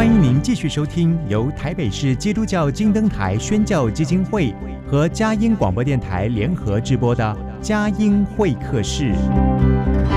欢迎您继续收听由台北市基督教金灯台宣教基金会和佳音广播电台联合制播的佳音会客室。